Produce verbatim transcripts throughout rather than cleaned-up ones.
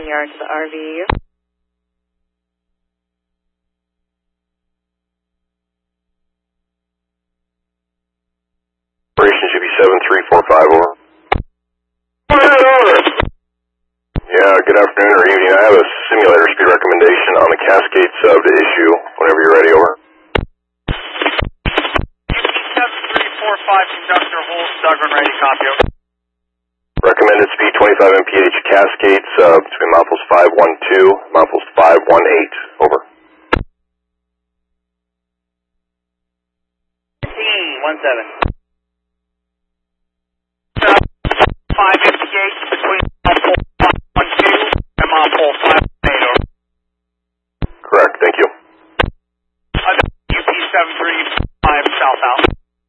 yard to the R V U. Operation should be seven three four five, over. Yeah, good afternoon or evening. I have a simulator speed recommendation on the Cascade sub to issue whenever you're ready, over. seven three four five, conductor, hold, Douglas ready, copy, over. Recommended speed twenty-five M P H Cascade sub between milepost five one two and milepost five one eight, over. fifteen, one seven. five M P H between milepost five one two and milepost five one eight, over. Correct, thank you. Uh, U P seven three five southbound.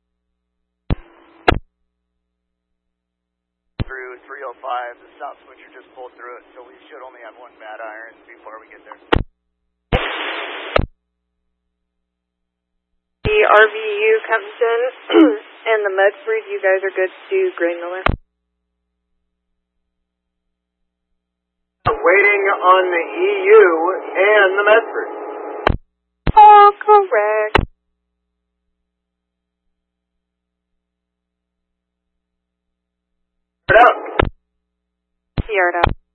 Through three oh five, the south switcher just pulled through it, so we should only have one bad iron before we get there. The R V U comes in, and the Medford, you guys are good to do Gray Miller. Waiting on the E U and the Medford. Oh, correct. Start out. Yard out.